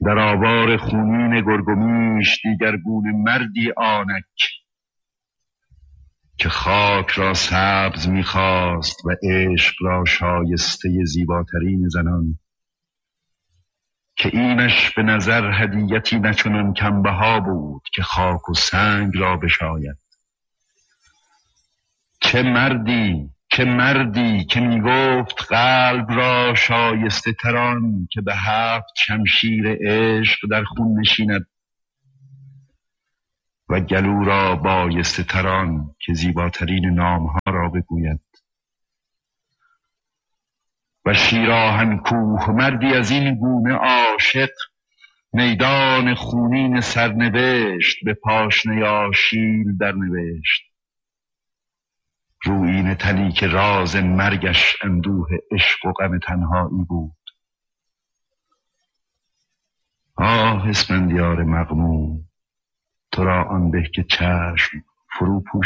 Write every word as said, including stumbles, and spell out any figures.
در آوار خونین گرگومیش دیگر گونه مردی آنک که خاک را سبز می‌خواست و عشق را شایسته زیباترین زنان، که اینش به نظر هدیتی نچنان کمبها بود که خاک و سنگ را بشاید. چه مردی چه مردی که میگفت قلب را شایسته تران که به هفت شمشیر عشق در خون نشیند و گلو را بایسته تران که زیباترین نامها را بگوید. و شیراهن کوه مردی از این گونه عاشق میدان خونین سرنوشت به پاشنه آشیل در نوشت. رویین تنی که راز مرگش اندوه عشق و غم تنهایی بود. آه اسفندیار مغموم، تو را آن به که چشم فرو پوشید